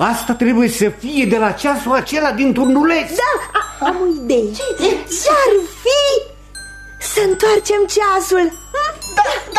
Asta trebuie să fie de la ceasul acela din turnuleț. Da, am o idee. Ce-ar fi să întoarcem ceasul?